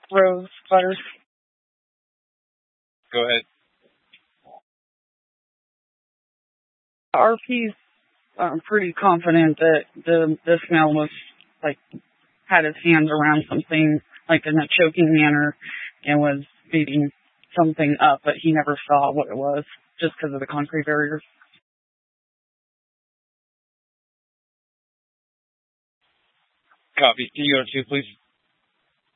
Rose Butters. Go ahead. RP's pretty confident that the male was, like, had his hands around something, like, in a choking manner, and was beating something up, but he never saw what it was, just because of the concrete barrier. Copy. Can you go to 2, please?